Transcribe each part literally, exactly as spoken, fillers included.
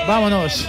Vámonos.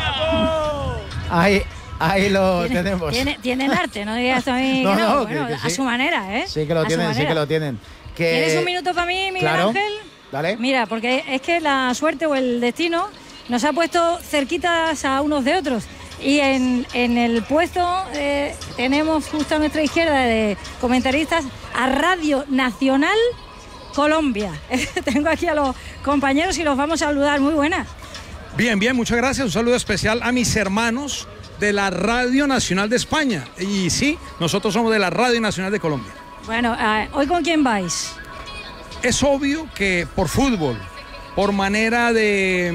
Ahí, ahí lo ¿Tiene, tenemos. Tiene, tienen arte, no digas tú a mí. No, que no, no, bueno, que- que a sí. su manera, ¿eh? Sí que lo A su tienen, sí manera. que lo tienen. Que... ¿Tienes un minuto para mí, Miguel Claro. Ángel? Dale. Mira, porque es que la suerte o el destino nos ha puesto cerquitas a unos de otros. Y en, en el puesto eh, tenemos justo a nuestra izquierda de comentaristas a Radio Nacional Colombia. Tengo aquí a los compañeros y los vamos a saludar. Muy buenas. Bien, bien, muchas gracias. Un saludo especial a mis hermanos de la Radio Nacional de España. Y sí, nosotros somos de la Radio Nacional de Colombia. Bueno, eh, ¿hoy con quién vais? Es obvio que por fútbol, por manera de,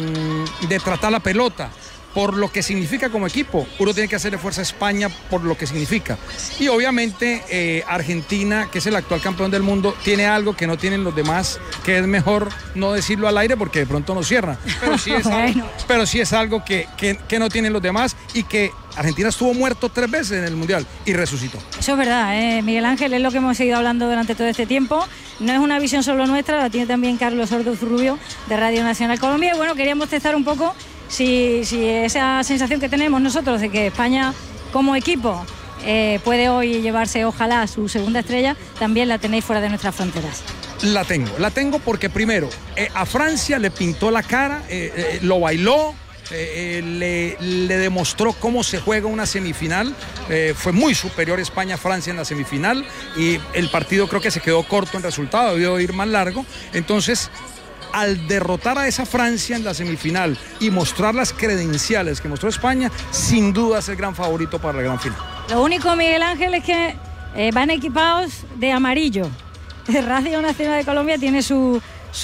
mm, de tratar la pelota, por lo que significa como equipo, uno tiene que hacerle fuerza a España por lo que significa. Y obviamente eh, Argentina, que es el actual campeón del mundo, tiene algo que no tienen los demás, que es mejor no decirlo al aire porque de pronto nos cierran. Pero sí es, Bueno. algo, pero sí es algo que, que, que no tienen los demás y que Argentina estuvo muerto tres veces en el Mundial y resucitó. Eso es verdad, ¿eh? Miguel Ángel, es lo que hemos seguido hablando durante todo este tiempo. No es una visión solo nuestra, la tiene también Carlos Orduz Rubio de Radio Nacional Colombia. Y bueno, queríamos testar un poco si, si esa sensación que tenemos nosotros de que España como equipo eh, puede hoy llevarse, ojalá, su segunda estrella, también la tenéis fuera de nuestras fronteras. La tengo, la tengo porque primero, eh, a Francia le pintó la cara, eh, eh, lo bailó, eh, eh, le, le demostró cómo se juega una semifinal, eh, fue muy superior España a Francia en la semifinal y el partido creo que se quedó corto en resultado, debió ir más largo, entonces al derrotar a esa Francia en la semifinal y mostrar las credenciales que mostró España, sin duda es el gran favorito para la gran final. Lo único, Miguel Ángel, es que eh, van equipados de amarillo. Radio Nacional de Colombia tiene su,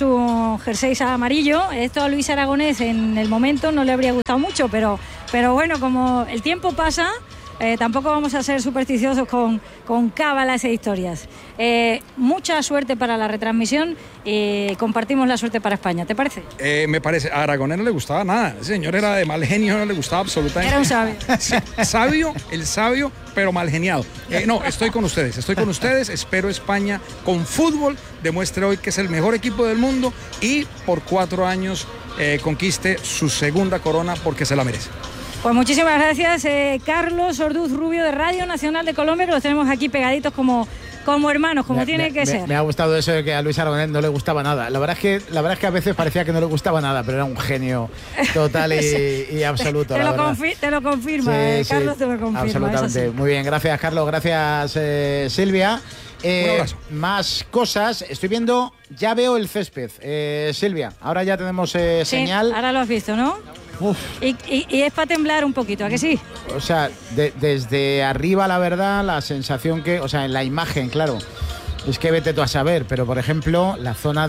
su jersey amarillo. Esto a Luis Aragonés en el momento no le habría gustado mucho, pero, pero bueno, como el tiempo pasa, eh, tampoco vamos a ser supersticiosos con, con cábalas e historias. Eh, mucha suerte para la retransmisión y compartimos la suerte para España, ¿te parece? Eh, me parece, a Aragonés no le gustaba nada, ese señor era de mal genio, no le gustaba absolutamente. Era un sabio. Sí, sabio, el sabio, pero mal geniado. Eh, no, estoy con ustedes, estoy con ustedes, espero España con fútbol demuestre hoy que es el mejor equipo del mundo y por cuatro años eh, conquiste su segunda corona porque se la merece. Pues muchísimas gracias, eh, Carlos Orduz Rubio de Radio Nacional de Colombia, que los tenemos aquí pegaditos como, como hermanos, como Me- tiene me, que me- ser. Me ha gustado eso de que a Luis Aragonés no le gustaba nada. La verdad es que, la verdad es que a veces parecía que no le gustaba nada, pero era un genio total y, y absoluto. Te la lo, verdad. confi- te lo confirma, Sí, eh, sí, Carlos te lo confirma. absolutamente. es así. Muy bien, gracias Carlos, gracias eh, Silvia. Eh, Un abrazo. más cosas, estoy viendo, ya veo el césped, eh, Silvia, ahora ya tenemos eh, Sí, señal. ahora lo has visto, ¿no? Uf, Y, y- y es para temblar un poquito, ¿a que sí? o sea, de- desde arriba la verdad, la sensación que, o sea, en la imagen, claro, es que vete tú a saber, pero por ejemplo, la zona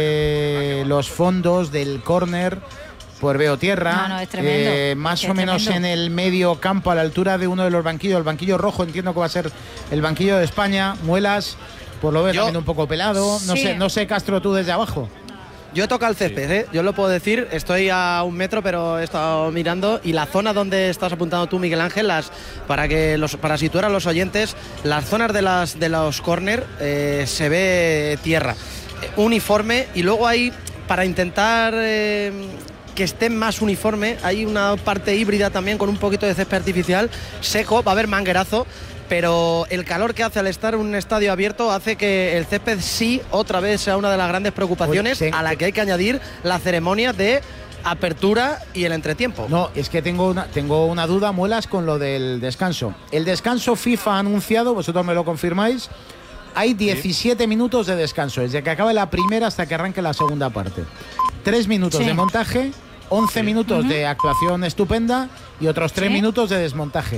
de los fondos del córner, pues veo tierra, No, no, es tremendo. eh, más Es o menos tremendo. en el medio campo, a la altura de uno de los banquillos, el banquillo rojo, entiendo que va a ser el banquillo de España, Muelas, pues lo veo Yo- también un poco pelado, no Sí. sé, no sé Castro tú desde abajo. Yo toco el césped, ¿eh? Yo lo puedo decir, estoy a un metro, pero he estado mirando y la zona donde estás apuntando tú, Miguel Ángel, las, para que los, para situar a los oyentes, las zonas de las de los córner eh, se ve tierra, eh, uniforme y luego hay para intentar eh, que esté más uniforme, hay una parte híbrida también con un poquito de césped artificial seco, va a haber manguerazo. Pero el calor que hace al estar en un estadio abierto hace que el césped sí otra vez sea una de las grandes preocupaciones Pues, sí. a la que hay que añadir la ceremonia de apertura y el entretiempo. No, es que tengo una, tengo una duda, Muelas, con lo del descanso. El descanso FIFA ha anunciado, vosotros me lo confirmáis, hay diecisiete minutos de descanso, desde que acabe la primera hasta que arranque la segunda parte. Tres minutos Sí. de montaje, once minutos de actuación estupenda y otros tres Sí. minutos de desmontaje.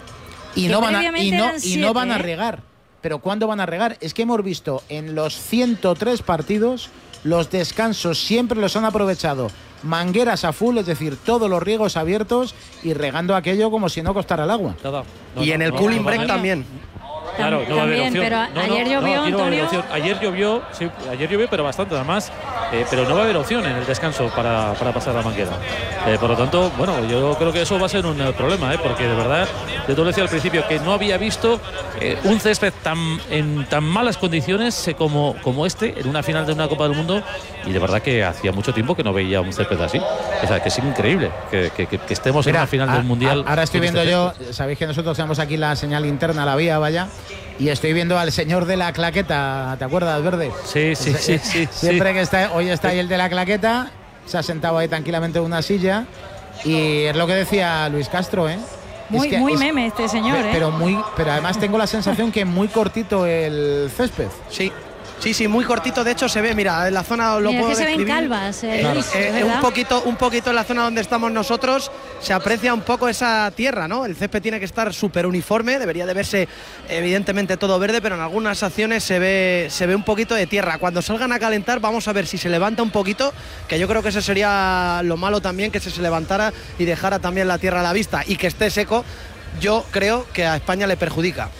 Y Que no, van a, y, previamente no, eran y no van a siete, ¿eh? regar. Pero ¿cuándo van a regar? Es que hemos visto en los ciento tres partidos, los descansos siempre los han aprovechado. Mangueras a full, es decir, todos los riegos abiertos y regando aquello como si no costara el agua. y en el cooling break también. Claro, no va a haber También, opción. pero No, no, ayer no, llovió, aquí no va a haber Antonio. opción. Ayer llovió, sí, ayer llovió, pero bastante además, eh, pero no va a haber opción en el descanso para, para pasar la manguera. Eh, por lo tanto, bueno, yo creo que eso va a ser un eh, problema, eh, porque de verdad, yo te lo decía al principio, que no había visto eh, un césped tan, en tan malas condiciones eh, como, como este, en una final de una Copa del Mundo, y de verdad que hacía mucho tiempo que no veía un césped así. O sea, que es increíble que, que, que estemos Mira, en una final a, del Mundial. A, ahora estoy viendo este yo, sabéis que nosotros tenemos aquí la señal interna, la vía, vaya, y estoy viendo al señor de la claqueta, ¿te acuerdas, Verde? Sí, sí, sí, sí. Siempre sí. que está, hoy está ahí el de la claqueta, se ha sentado ahí tranquilamente en una silla, y es lo que decía Luis Castro, ¿eh? Muy, Es que muy es- meme este señor, ¿eh? Pero muy, pero además tengo la sensación que muy cortito el césped. Sí. Sí, sí, muy cortito. De hecho, se ve, mira, en la zona lo Mira, puedo es que se ven describir. calvas, eh, Eh, Luis, eh, es un verdad. poquito, un poquito en la zona donde estamos nosotros se aprecia un poco esa tierra, ¿no? El césped tiene que estar súper uniforme, debería de verse evidentemente todo verde, pero en algunas acciones se ve, se ve un poquito de tierra. Cuando salgan a calentar, vamos a ver si se levanta un poquito, que yo creo que eso sería lo malo también, que se, se levantara y dejara también la tierra a la vista y que esté seco. Yo creo que a España le perjudica.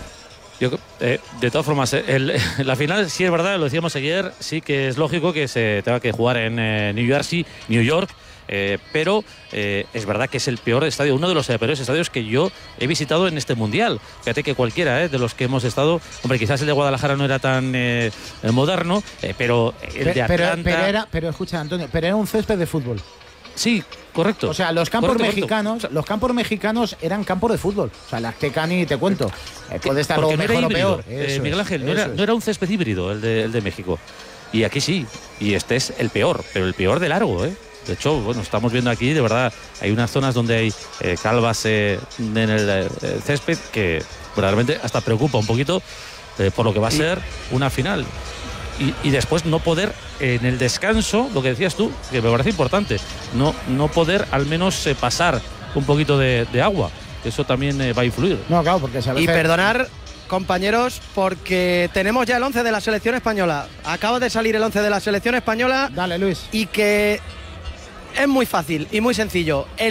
Yo, eh, de todas formas, eh, el, la final, sí es verdad, lo decíamos ayer, sí que es lógico que se tenga que jugar en eh, New Jersey, New York, eh, pero eh, es verdad que es el peor estadio, uno de los eh, peores estadios que yo he visitado en este Mundial. Fíjate que cualquiera eh, de los que hemos estado, hombre, quizás el de Guadalajara no era tan eh, moderno, eh, pero el de Pero, Atlanta… pero era, pero escucha, Antonio, pero era un césped de fútbol. Sí, correcto. O sea, los campos Correcto, correcto. mexicanos, los campos mexicanos eran campos de fútbol. O sea, el Azteca ni te cuento. Eh, puede estar Porque lo no era mejor o híbrido, peor. eh, Eso Miguel es, Ángel, no eso era, es. no era un césped híbrido el de, el de México. Y aquí sí, y este es el peor, pero el peor de largo, ¿eh? De hecho, bueno, estamos viendo aquí, de verdad, hay unas zonas donde hay eh, calvas eh, en el eh, césped que realmente hasta preocupa un poquito eh, por lo que va a ser una final. Y, y después no poder, en el descanso, lo que decías tú, que me parece importante, no, no poder al menos eh, pasar un poquito de, de agua. Eso también eh, va a influir. No, claro, porque se Y perdonar, compañeros, porque tenemos ya el once de la selección española. Acaba de salir el once de la selección española. Dale, Luis. Y que es muy fácil y muy sencillo. El